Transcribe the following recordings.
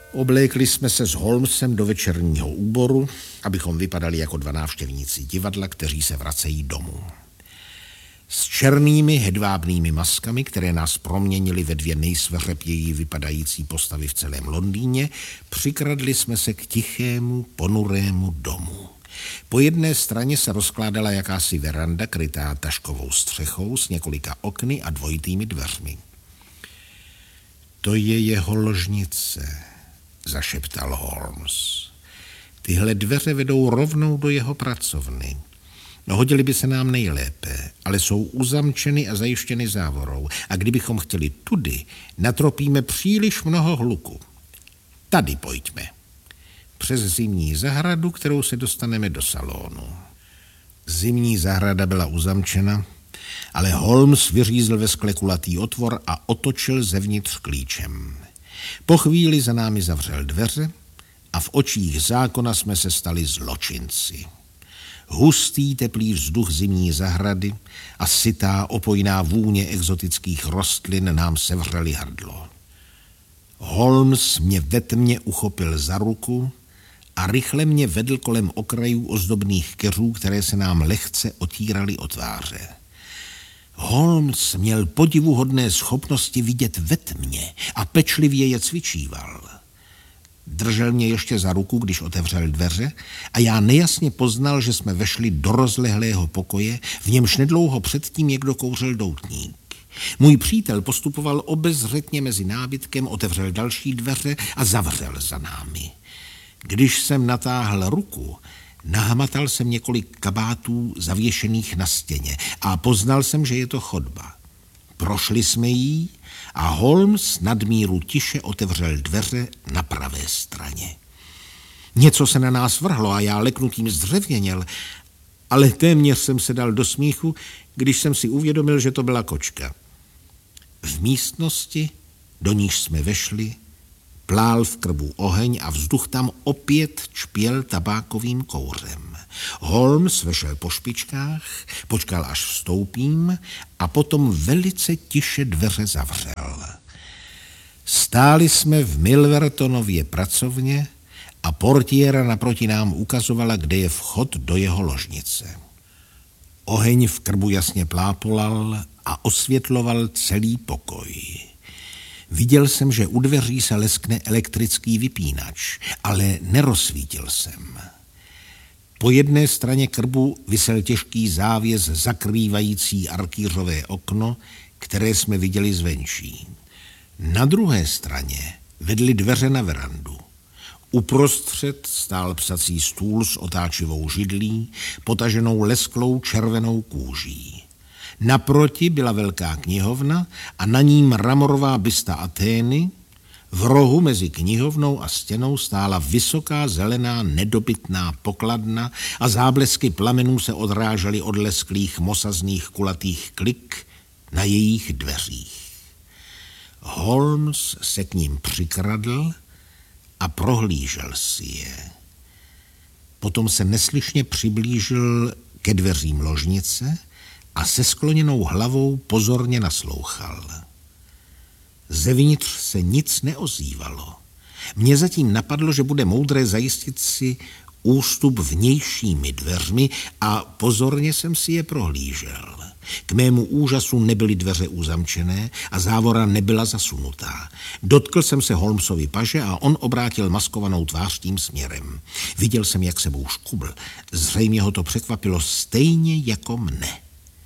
Oblékli jsme se s Holmesem do večerního úboru, abychom vypadali jako dva návštěvníci divadla, kteří se vracejí domů. S černými hedvábnými maskami, které nás proměnily ve dvě nejsveřepěji vypadající postavy v celém Londýně, přikradli jsme se k tichému, ponurému domu. Po jedné straně se rozkládala jakási veranda krytá taškovou střechou s několika okny a dvojitými dveřmi. To je jeho ložnice, zašeptal Holmes. Tyhle dveře vedou rovnou do jeho pracovny. No, hodily by se nám nejlépe, ale jsou uzamčeny a zajištěny závorou. A kdybychom chtěli tudy, natropíme příliš mnoho hluku. Tady pojďme. Přes zimní zahradu, kterou se dostaneme do salonu. Zimní zahrada byla uzamčena, ale Holmes vyřízl ve skle kulatý otvor a otočil zevnitř klíčem. Po chvíli za námi zavřel dveře a v očích zákona jsme se stali zločinci. Hustý teplý vzduch zimní zahrady a sytá opojná vůně exotických rostlin nám sevřely hrdlo. Holmes mě ve tmě uchopil za ruku a rychle mě vedl kolem okrajů ozdobných keřů, které se nám lehce otíraly o tváře. Holmes měl podivuhodné schopnosti vidět ve tmě a pečlivě je cvičíval. Držel mě ještě za ruku, když otevřel dveře a já nejasně poznal, že jsme vešli do rozlehlého pokoje, v němž nedlouho předtím někdo kouřil doutník. Můj přítel postupoval obezřetně mezi nábytkem, otevřel další dveře a zavřel za námi. Když jsem natáhl ruku, nahmatal jsem několik kabátů zavěšených na stěně a poznal jsem, že je to chodba. Prošli jsme jí a Holmes nadmíru tiše otevřel dveře na pravé straně. Něco se na nás vrhlo a já leknutím zdřevěněl, ale téměř jsem se dal do smíchu, když jsem si uvědomil, že to byla kočka. V místnosti, do níž jsme vešli, plál v krbu oheň a vzduch tam opět čpěl tabákovým kouřem. Holmes vešel po špičkách, počkal, až vstoupím a potom velice tiše dveře zavřel. Stáli jsme v Milvertonově pracovně a portiéra naproti nám ukazovala, kde je vchod do jeho ložnice. Oheň v krbu jasně plápolal a osvětloval celý pokoj. Viděl jsem, že u dveří se leskne elektrický vypínač, ale nerozsvítil jsem. Po jedné straně krbu visel těžký závěs zakrývající arkýřové okno, které jsme viděli zvenčí. Na druhé straně vedly dveře na verandu. Uprostřed stál psací stůl s otáčivou židlí, potaženou lesklou červenou kůží. Naproti byla velká knihovna a na ní mramorová bysta Athény. V rohu mezi knihovnou a stěnou stála vysoká zelená nedobytná pokladna a záblesky plamenů se odrážely od lesklých mosazných kulatých klik na jejich dveřích. Holmes se k ním přikradl a prohlížel si je. Potom se neslyšně přiblížil ke dveřím ložnice a se skloněnou hlavou pozorně naslouchal. Zevnitř se nic neozývalo. Mně zatím napadlo, že bude moudré zajistit si ústup vnějšími dveřmi a pozorně jsem si je prohlížel. K mému úžasu nebyly dveře uzamčené a závora nebyla zasunutá. Dotkl jsem se Holmesovy paže a on obrátil maskovanou tvář tím směrem. Viděl jsem, jak sebou škubl. Zřejmě ho to překvapilo stejně jako mne.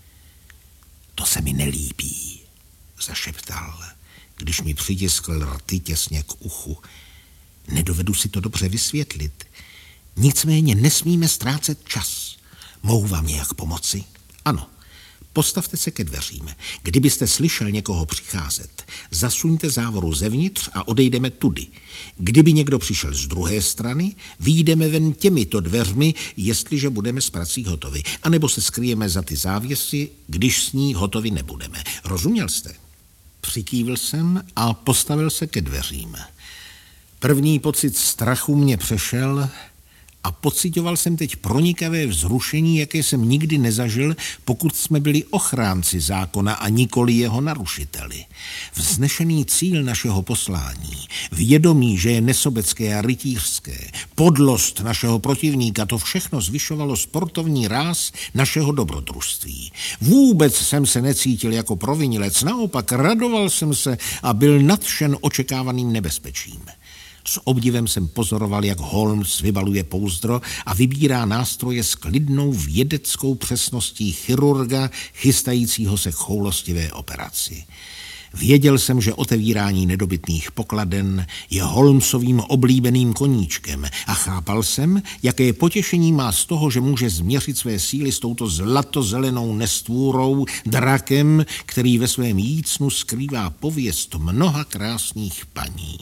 To se mi nelíbí, zašeptal, když mi přitiskl rty těsně k uchu. Nedovedu si to dobře vysvětlit. Nicméně nesmíme ztrácet čas. Mohu vám nějak pomoci? Ano. Postavte se ke dveřím. Kdybyste slyšel někoho přicházet, zasuňte závoru zevnitř a odejdeme tudy. Kdyby někdo přišel z druhé strany, vyjdeme ven těmito dveřmi, jestliže budeme s prací hotovi. A nebo se skryjeme za ty závěsy, když s ní hotovi nebudeme. Rozuměl jste? Přikývl jsem a postavil se ke dveřím. První pocit strachu mě přešel a pocitoval jsem teď pronikavé vzrušení, jaké jsem nikdy nezažil, pokud jsme byli ochránci zákona a nikoli jeho narušiteli. Vznešený cíl našeho poslání, vědomí, že je nesobecké a rytířské, podlost našeho protivníka, to všechno zvyšovalo sportovní ráz našeho dobrodružství. Vůbec jsem se necítil jako provinilec, naopak radoval jsem se a byl nadšen očekávaným nebezpečím. S obdivem jsem pozoroval, jak Holmes vybaluje pouzdro a vybírá nástroje s klidnou vědeckou přesností chirurga, chystajícího se k choulostivé operaci. Věděl jsem, že otevírání nedobytných pokladen je Holmesovým oblíbeným koníčkem a chápal jsem, jaké potěšení má z toho, že může změřit své síly s touto zlatozelenou nestvůrou, drakem, který ve svém jícnu skrývá pověst mnoha krásných paní.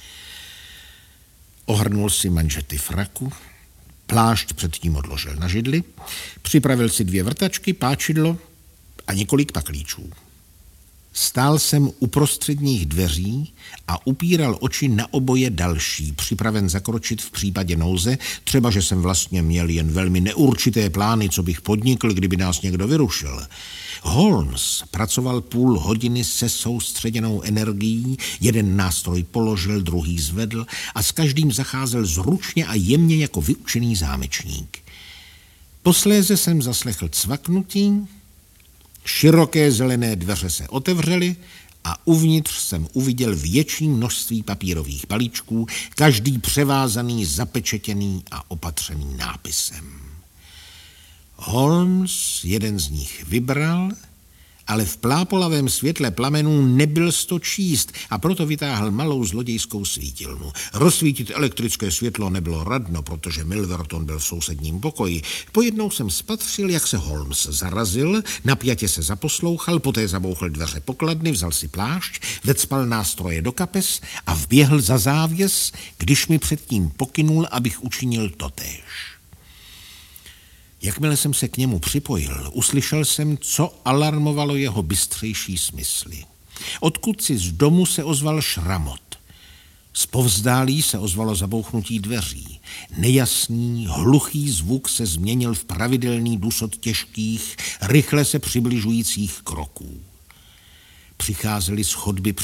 Ohrnul si manžety fraku, plášť předtím odložil na židli, připravil si 2 vrtačky, páčidlo a několik paklíčů. Stál jsem u prostředních dveří a upíral oči na oboje další, připraven zakročit v případě nouze, třeba že jsem vlastně měl jen velmi neurčité plány, co bych podnikl, kdyby nás někdo vyrušil. Holmes pracoval půl hodiny se soustředěnou energií, jeden nástroj položil, druhý zvedl a s každým zacházel zručně a jemně jako vyučený zámečník. Posléze jsem zaslechl cvaknutí, široké zelené dveře se otevřely a uvnitř jsem uviděl větší množství papírových balíčků, každý převázaný, zapečetěný a opatřený nápisem. Holmes jeden z nich vybral, ale v plápolavém světle plamenů nebyl to číst a proto vytáhl malou zlodějskou svítilnu. Rozsvítit elektrické světlo nebylo radno, protože Milverton byl v sousedním pokoji. Pojednou jsem spatřil, jak se Holmes zarazil, napjatě se zaposlouchal, poté zabouchl dveře pokladny, vzal si plášť, vecpal nástroje do kapes a vběhl za závěs, když mi předtím pokynul, abych učinil totéž. Jakmile jsem se k němu připojil, uslyšel jsem, co alarmovalo jeho bystřejší smysly. Odkud si z domu se ozval šramot. Zpovzdálí se ozvalo zabouchnutí dveří. Nejasný, hluchý zvuk se změnil v pravidelný dusot těžkých, rychle se přibližujících kroků. Přicházely z chodby